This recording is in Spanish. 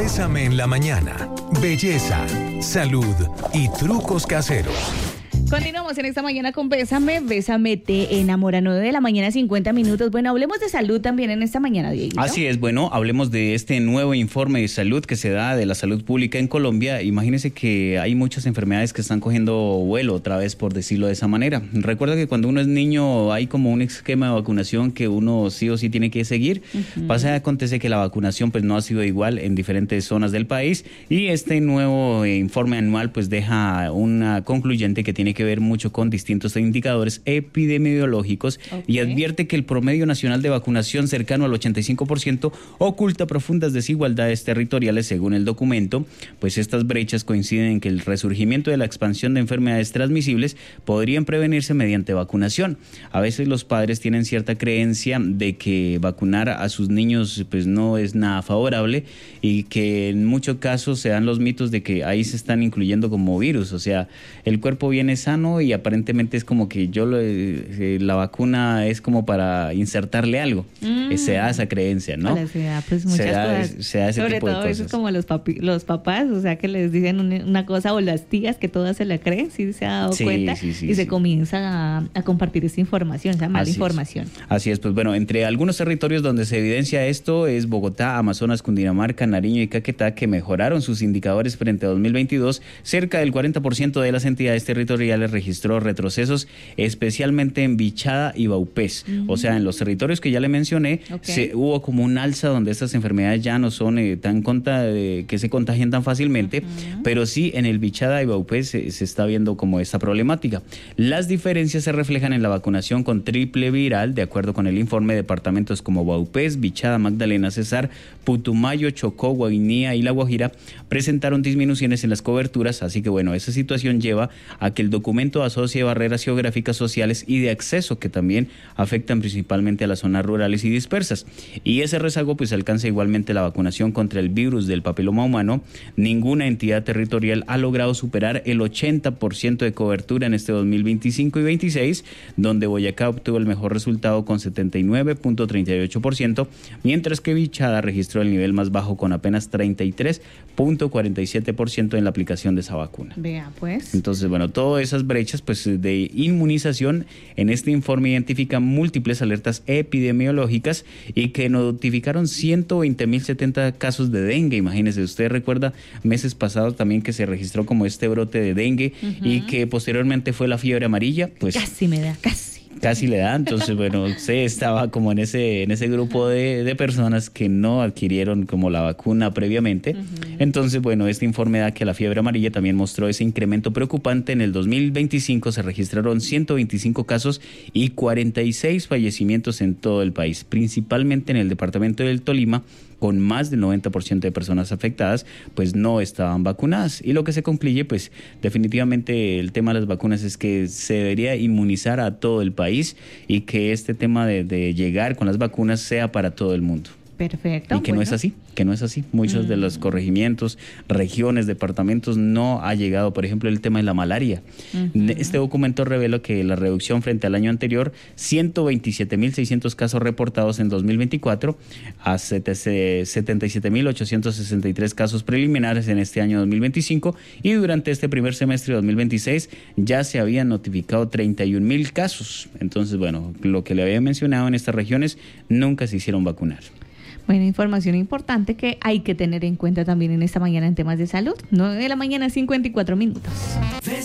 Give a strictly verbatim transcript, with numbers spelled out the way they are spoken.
Bésame en la mañana. Belleza, salud y trucos caseros. Continuamos en esta mañana con Bésame, Bésame te enamora, nueve de la mañana, cincuenta minutos. Bueno, hablemos de salud también en esta mañana, Diego. Así es, bueno, hablemos de este nuevo informe de salud que se da de la salud pública en Colombia. Imagínense que hay muchas enfermedades que están cogiendo vuelo otra vez, por decirlo de esa manera. Recuerda que cuando uno es niño hay como un esquema de vacunación que uno sí o sí tiene que seguir. Uh-huh. Pasa y acontece que la vacunación pues no ha sido igual en diferentes zonas del país y este nuevo informe anual pues deja una concluyente que tiene que ver mucho con distintos indicadores epidemiológicos. Okay. Y advierte que el promedio nacional de vacunación cercano al ochenta y cinco por ciento oculta profundas desigualdades territoriales según el documento, pues estas brechas coinciden en que el resurgimiento de la expansión de enfermedades transmisibles podrían prevenirse mediante vacunación. A veces los padres tienen cierta creencia de que vacunar a sus niños pues no es nada favorable y que en muchos casos se dan los mitos de que ahí se están incluyendo como virus, o sea, el cuerpo viene sano y aparentemente es como que yo lo, eh, la vacuna es como para insertarle algo. Mm. Se da esa creencia, ¿no? Se da pues muchas se da, cosas. Se da ese Sobre tipo de todo cosas. eso es como los, papi, los papás, o sea que les dicen una cosa o las tías que todas se la creen, sí se ha dado sí, cuenta sí, sí, y sí. se comienza a, a compartir esta información, esa mala Así información. Es. Así es, pues bueno, entre algunos territorios donde se evidencia esto es Bogotá, Amazonas, Cundinamarca, Nariño y Caquetá, que mejoraron sus indicadores frente a dos mil veintidós. Cerca del cuarenta por ciento de las entidades territoriales registró retrocesos, especialmente en Bichada y Vaupés. Uh-huh. O sea, en los territorios que ya le mencioné, okay. se, hubo como un alza donde estas enfermedades ya no son eh, tan conta, eh, que se contagian tan fácilmente, uh-huh. pero sí en el Bichada y Vaupés se, se está viendo como esta problemática. Las diferencias se reflejan en la vacunación con triple viral, de acuerdo con el informe. Departamentos como Vaupés, Bichada, Magdalena, Cesar, Putumayo, Chocó, Guainía y La Guajira presentaron disminuciones en las coberturas, así que bueno, esa situación lleva a que el documento asocie barreras geográficas, sociales y de acceso que también afectan principalmente a las zonas rurales y dispersas. Y ese rezago pues alcanza igualmente la vacunación contra el virus del papiloma humano. Ninguna entidad territorial ha logrado superar el ochenta por ciento de cobertura en este dos mil veinticinco y veintiséis, donde Boyacá obtuvo el mejor resultado con setenta y nueve punto treinta y ocho por ciento, mientras que Bichada registró el nivel más bajo con apenas treinta y tres punto cuarenta y siete por ciento en la aplicación de esa vacuna. Vea pues. Entonces, bueno, todas esas brechas pues de inmunización en este informe identifican múltiples alertas epidemiológicas y que notificaron ciento veinte mil setenta casos de dengue. Imagínese, usted recuerda meses pasados también que se registró como este brote de dengue, uh-huh. y que posteriormente fue la fiebre amarilla. Pues casi me da, casi. Casi le da, entonces bueno, usted estaba como en ese en ese grupo de, de personas que no adquirieron como la vacuna previamente. Uh-huh. Entonces bueno, este informe da que la fiebre amarilla también mostró ese incremento preocupante. En el dos mil veinticinco se registraron ciento veinticinco casos y cuarenta y seis fallecimientos en todo el país, principalmente en el departamento del Tolima, con más del noventa por ciento de personas afectadas, pues no estaban vacunadas. Y lo que se concluye, pues definitivamente el tema de las vacunas es que se debería inmunizar a todo el país y que este tema de, de llegar con las vacunas sea para todo el mundo. Perfecto. Y que bueno. no es así, que no es así. Muchos mm. de los corregimientos, regiones, departamentos no ha llegado, por ejemplo, el tema de la malaria. Uh-huh. Este documento revela que la reducción frente al año anterior, ciento veintisiete mil seiscientos casos reportados en dos mil veinticuatro a setenta y siete mil ochocientos sesenta y tres casos preliminares en este año dos mil veinticinco, y durante este primer semestre de dos mil veintiséis ya se habían notificado treinta y un mil casos. Entonces, bueno, lo que le había mencionado, en estas regiones nunca se hicieron vacunar. Bueno, información importante que hay que tener en cuenta también en esta mañana en temas de salud. nueve de la mañana, cincuenta y cuatro minutos.